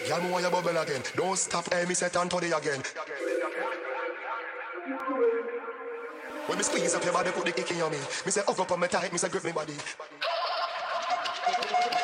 Y'all move your bubble again. Don't stop, me set on to the again. When me squeeze up your body, put the kick in on me. Me say hug up on my tight, me say grip me body.